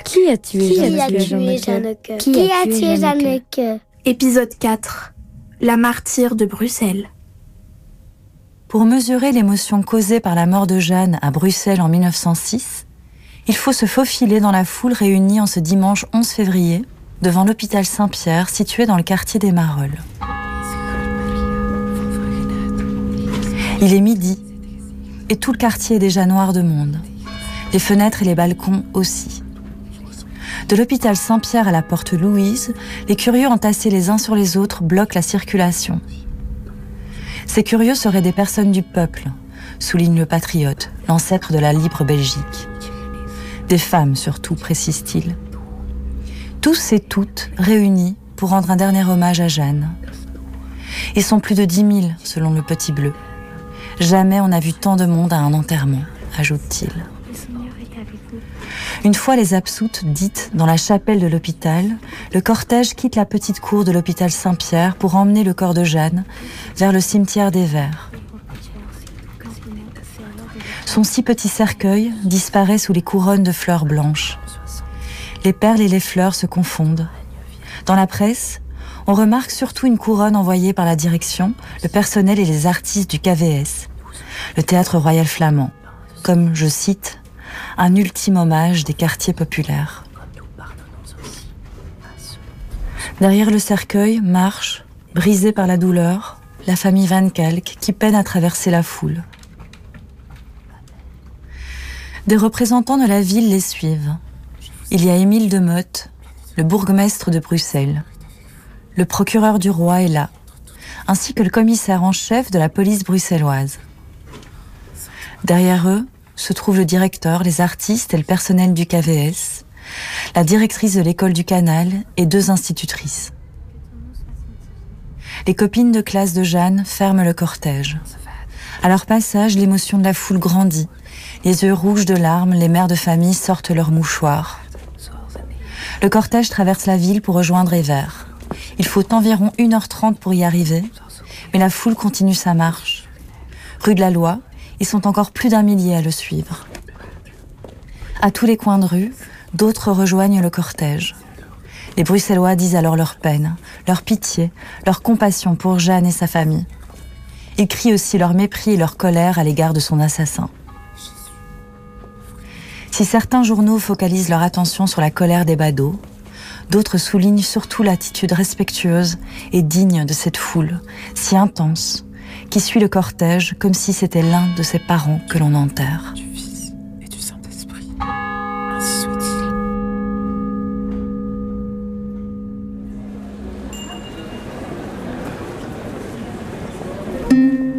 Qui a tué Jeanneke? Qui a tué Jeanneke? Épisode 4. La martyre de Bruxelles. Pour mesurer l'émotion causée par la mort de Jeanne à Bruxelles en 1906, il faut se faufiler dans la foule réunie en ce dimanche 11 février devant l'hôpital Saint-Pierre situé dans le quartier des Marolles. Il est midi et tout le quartier est déjà noir de monde. Les fenêtres et les balcons aussi. De l'hôpital Saint-Pierre à la porte Louise, les curieux entassés les uns sur les autres bloquent la circulation. Ces curieux seraient des personnes du peuple, souligne le patriote, l'ancêtre de la libre Belgique. Des femmes surtout, précise-t-il. Tous et toutes réunis pour rendre un dernier hommage à Jeanne. Ils sont plus de 10 000 selon le Petit Bleu. Jamais on n'a vu tant de monde à un enterrement, ajoute-t-il. Une fois les absoutes dites dans la chapelle de l'hôpital, le cortège quitte la petite cour de l'hôpital Saint-Pierre pour emmener le corps de Jeanne vers le cimetière des Verts. Son si petit cercueil disparaît sous les couronnes de fleurs blanches. Les perles et les fleurs se confondent. Dans la presse, on remarque surtout une couronne envoyée par la direction, le personnel et les artistes du KVS, le Théâtre Royal Flamand, comme, je cite, un ultime hommage des quartiers populaires. Derrière le cercueil marche, brisée par la douleur, la famille Van Kalk qui peine à traverser la foule. Des représentants de la ville les suivent. Il y a Émile de Motte, le bourgmestre de Bruxelles. Le procureur du roi est là, ainsi que le commissaire en chef de la police bruxelloise. Derrière eux se trouvent le directeur, les artistes et le personnel du KVS, la directrice de l'école du Canal et 2 institutrices. Les copines de classe de Jeanne ferment le cortège. À leur passage, l'émotion de la foule grandit. Les yeux rouges de larmes, les mères de famille sortent leurs mouchoirs. Le cortège traverse la ville pour rejoindre Evere. Il faut environ 1h30 pour y arriver, mais la foule continue sa marche. Rue de la Loi, ils sont encore plus d'1 millier à le suivre. À tous les coins de rue, d'autres rejoignent le cortège. Les Bruxellois disent alors leur peine, leur pitié, leur compassion pour Jeanne et sa famille. Ils crient aussi leur mépris et leur colère à l'égard de son assassin. Si certains journaux focalisent leur attention sur la colère des badauds, d'autres soulignent surtout l'attitude respectueuse et digne de cette foule, si intense, qui suit le cortège comme si c'était l'un de ses parents que l'on enterre.